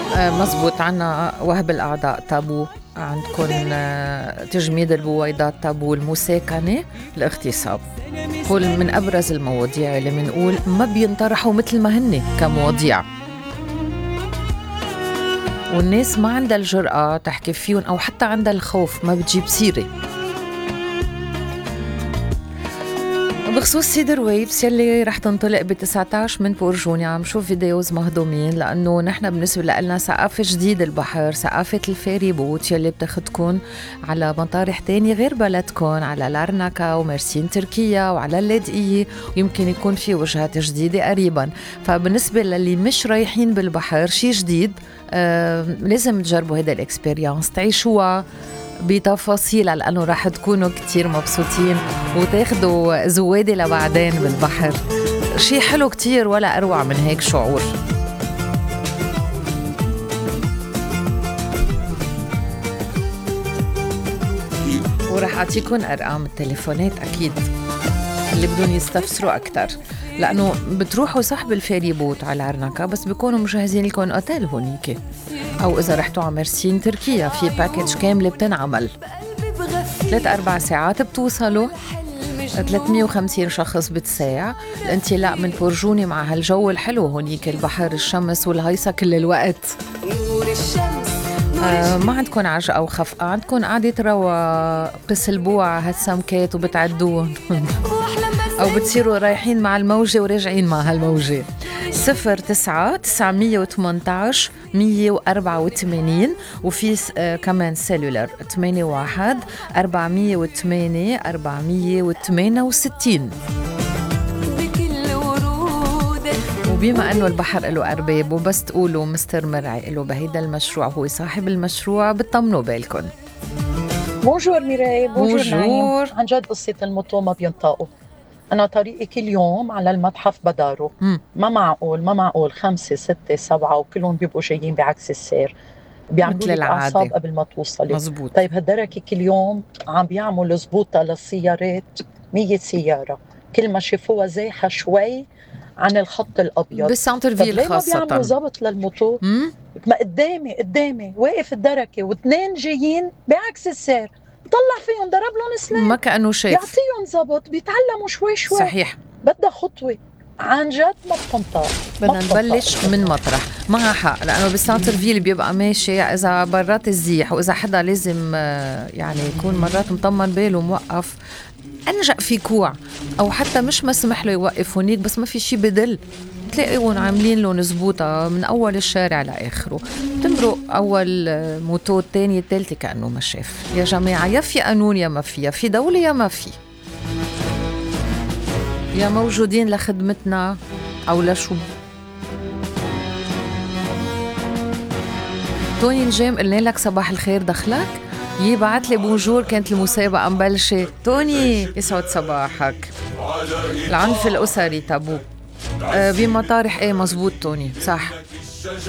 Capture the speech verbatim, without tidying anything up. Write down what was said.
آه، مزبوط. عنا وهب الأعضاء تابو، عندكم آه، تجميد البويضات تابو، المساكنة، الاغتصاب. هول من أبرز المواضيع اللي منقول ما بينطرحوا مثل ما هن كمواضيع، والناس ما عندها الجرأة تحكي فيهم أو حتى عندها الخوف، ما بتجيب سيرة. بخصوص سيدر ويفز يلي رح تنطلق ب تسعة عشر من بورجوني، عم شوف فيديوز مهضومين، لأنه نحن بالنسبة لنا ثقافة جديد البحر، ثقافة الفيري بوت يلي بتاخدكن على مطارح تاني غير بلدكن، على لارناكا ومرسين تركيا وعلى اللاذقية، ويمكن يكون في وجهات جديدة قريبا. فبالنسبة للي مش رايحين بالبحر شي جديد، آه لازم تجربوا هيدا الاكسبيريانس، تعيشوها بتفاصيلها، لأنه راح تكونوا كتير مبسوطين وتاخدوا زوادي لبعدين بالبحر. شي حلو كتير، ولا أروع من هيك شعور. ورح أعطيكم أرقام التليفونات أكيد اللي بدون يستفسروا أكتر، لأنه بتروحوا صح بالفيري بوت على لارناكا، بس بيكونوا مجهزين لكم أوتيل هونيك، أو إذا رحتوا على مرسين تركيا في باكيج كاملة بتنعمل ثلاث أربع ساعات بتوصلوا، ثلاثمية وخمسين شخص بتساع. الانطلاق من بورجوني مع هالجو الحلو هونيك، البحر، الشمس والهيصة كل الوقت. آه ما عندكم عجقة أو خفقة، عندكم قعدة روا، بتسلبوها هالسمكات وبتعدوهم أو بتصيروا رايحين مع الموجة وراجعين مع هالموجة. صفر تسعة تسعمية وثمنتاش مية وأربعة وثمانين، وفي آه كمان سيلولر ثمانية واحد أربعمية وثمانية أربعمية وثمانية وستين. وبما أنه البحر له أرباب، وبس تقولوا مستر مرعي له بهيدا المشروع هو صاحب المشروع، بتطمنوا بالكم. بونجور ميراي. بونجور بونجور. عن جد قصة الموتو ما بينطقوا. أنا طريقي كل يوم على المتحف بدارو، مم. ما معقول ما معقول خمسة ستة سبعة وكلهم بيبقوا جايين بعكس السير، بيعملوا مثل لك أعصاب العادة. قبل ما توصلي. مزبوط. طيب هالدركة كل يوم عم بيعملوا زبوطة للسيارات، مية سيارة كل ما شافوها زايحة شوي عن الخط الأبيض. بالسنتر طب فيل ليه ما بيعملوا خاصة. زبط للموتو؟ مم؟ ما قدامي قدامي واقف الدركة واثنين جايين بعكس السير، طلع فيهم ضرب لهم سلام، ما كأنه شايف. يعطيهم زبط، بيتعلموا شوي شوي. صحيح. بدها خطوة عن جد ما بتنطق. بدنا نبلش من مطرح. معها حق، لأنه بالسنتر فيل بيبقى ماشي، إذا برات الزيح وإذا حدا لازم يعني يكون مرات مطمن باله موقف، أنجأ في كوع أو حتى مش مسمح له يوقف هونيك، بس ما في شي بدل، تلاقيهم عاملين له نزبوطة من أول الشارع لآخره، تمرق أول موتو التاني التالتة كأنه ما شاف. يا جماعة، يا في قانون يا ما في، يا في دولة يا ما في، يا موجودين لخدمتنا أو لشو. توني نجام قلنا لك صباح الخير، دخلك يبعت لي بونجور، كانت المسابقة مبلشة. توني يسعد صباحك. العنف الأسري تابو آه بمطارح. ايه مزبوط توني، صح.